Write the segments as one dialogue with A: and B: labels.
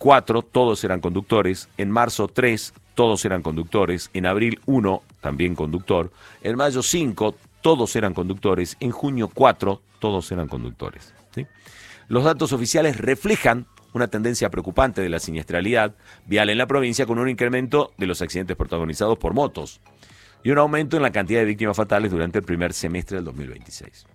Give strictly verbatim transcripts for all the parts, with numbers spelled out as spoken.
A: cuatro, todos eran conductores. En marzo, tres, todos eran conductores. En abril, uno, también conductor. En mayo, cinco, todos eran conductores. En junio, cuatro, todos eran conductores. ¿Sí? Los datos oficiales reflejan una tendencia preocupante de la siniestralidad vial en la provincia, con un incremento de los accidentes protagonizados por motos y un aumento en la cantidad de víctimas fatales durante el primer semestre del dos mil veintiséis.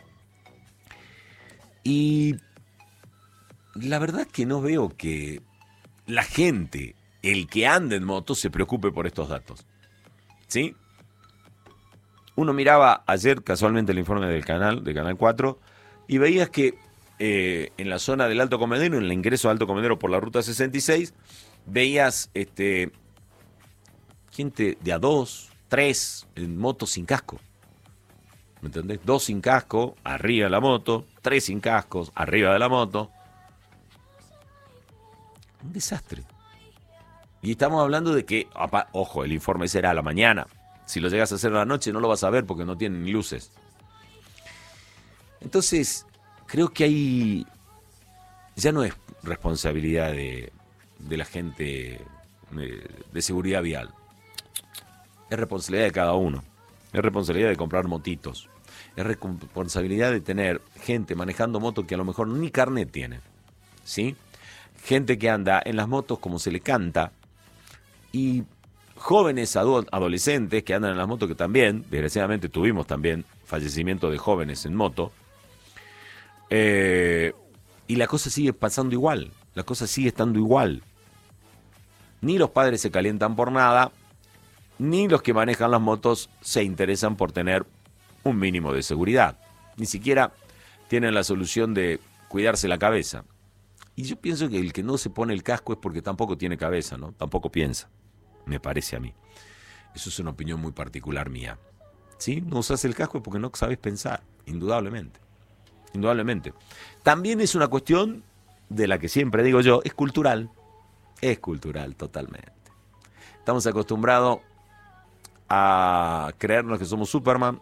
A: Y la verdad es que no veo que la gente, el que anda en moto, se preocupe por estos datos. ¿Sí? Uno miraba ayer casualmente el informe del canal, de Canal cuatro, y veías que eh, en la zona del Alto Comedero, en el ingreso al Alto Comedero por la ruta sesenta y seis, veías este, gente de a dos, tres, en moto sin casco. ¿Me entendés? Dos sin casco, arriba de la moto, tres sin cascos, arriba de la moto. Un desastre. Y estamos hablando de que, ojo, el informe será a la mañana. Si lo llegas a hacer a la noche no lo vas a ver porque no tienen luces. Entonces, creo que ahí ya no es responsabilidad de, de la gente de, de seguridad vial. Es responsabilidad de cada uno. Es responsabilidad de comprar motitos. Es responsabilidad de tener gente manejando motos que a lo mejor ni carnet tiene. ¿Sí? Gente que anda en las motos como se le canta. Y jóvenes adolescentes que andan en las motos, que también, desgraciadamente tuvimos también fallecimiento de jóvenes en moto. Eh, y la cosa sigue pasando igual. La cosa sigue estando igual. Ni los padres se calientan por nada, ni los que manejan las motos se interesan por tener un mínimo de seguridad. Ni siquiera tienen la solución de cuidarse la cabeza. Y yo pienso que el que no se pone el casco es porque tampoco tiene cabeza, ¿no? Tampoco piensa, me parece a mí. Eso es una opinión muy particular mía. ¿Sí? No usas el casco es porque no sabes pensar, indudablemente. Indudablemente. También es una cuestión de la que siempre digo yo, es cultural. Es cultural, totalmente. Estamos acostumbrados a creernos que somos Superman,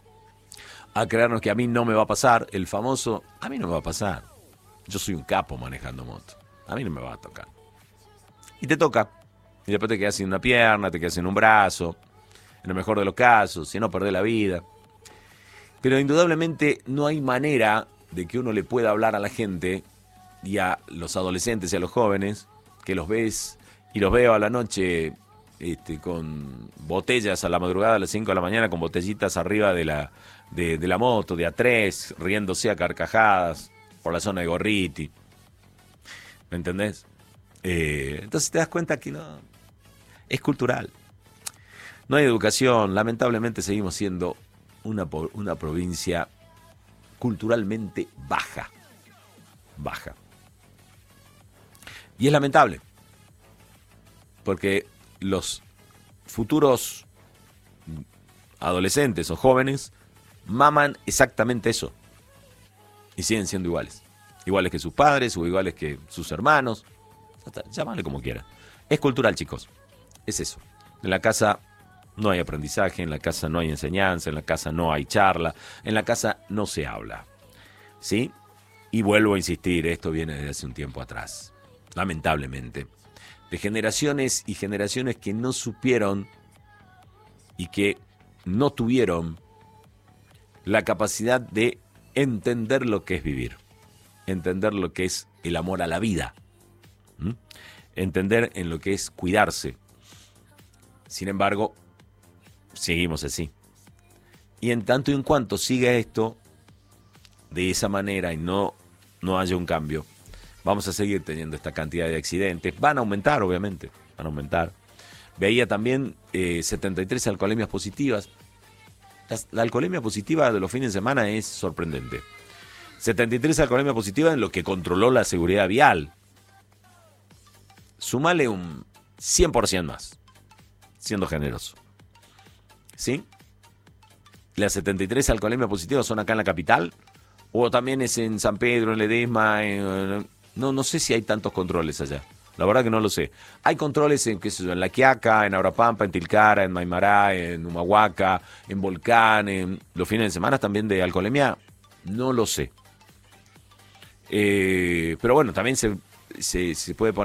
A: a creernos que a mí no me va a pasar, el famoso, a mí no me va a pasar. Yo soy un capo manejando moto, a mí no me va a tocar. Y te toca, y después te quedas sin una pierna, te quedas sin un brazo, en el mejor de los casos, si no perdés la vida. Pero indudablemente no hay manera de que uno le pueda hablar a la gente y a los adolescentes y a los jóvenes, que los ves y los veo a la noche este, con botellas a la madrugada a las cinco de la mañana, con botellitas arriba de la, de, de la moto, de a tres, riéndose a carcajadas por la zona de Gorriti. ¿Me entendés? Eh, entonces te das cuenta que no, es cultural. No hay educación, lamentablemente seguimos siendo una, una provincia culturalmente baja. Baja. Y es lamentable, porque los futuros adolescentes o jóvenes maman exactamente eso. Y siguen siendo iguales. Iguales que sus padres o iguales que sus hermanos. Llámale como quiera. Es cultural, chicos. Es eso. En la casa no hay aprendizaje, en la casa no hay enseñanza, en la casa no hay charla, en la casa no se habla. ¿Sí? Y vuelvo a insistir, esto viene desde hace un tiempo atrás. Lamentablemente. De generaciones y generaciones que no supieron y que no tuvieron la capacidad de entender lo que es vivir, entender lo que es el amor a la vida, ¿Mm? entender en lo que es cuidarse. Sin embargo, seguimos así. Y en tanto y en cuanto siga esto de esa manera y no, no haya un cambio, vamos a seguir teniendo esta cantidad de accidentes. Van a aumentar, obviamente, van a aumentar. Veía también eh, setenta y tres alcoholemias positivas. La, la alcoholemia positiva de los fines de semana es sorprendente. setenta y tres alcoholemias positivas en lo que controló la seguridad vial. Sumale un cien por ciento más, siendo generoso. ¿Sí? Las setenta y tres alcoholemias positivas son acá en la capital, o también es en San Pedro, en Ledesma, en, no, no sé si hay tantos controles allá. La verdad que no lo sé. Hay controles en, qué sé yo, en La Quiaca, en Aurapampa, en Tilcara, en Maimará, en Humahuaca, en Volcán, en los fines de semana también de alcoholemia. No lo sé. Eh, pero bueno, también se, se, se puede poner